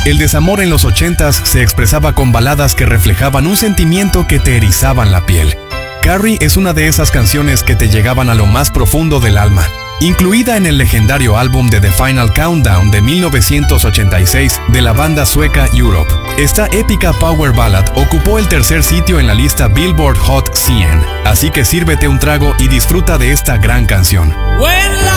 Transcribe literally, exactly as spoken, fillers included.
El desamor en los ochentas se expresaba con baladas que reflejaban un sentimiento que te erizaban la piel. Carrie es una de esas canciones que te llegaban a lo más profundo del alma. Incluida en el legendario álbum de The Final Countdown de mil novecientos ochenta y seis de la banda sueca Europe, esta épica power ballad ocupó el tercer sitio en la lista Billboard Hot cien. Así que sírvete un trago y disfruta de esta gran canción. When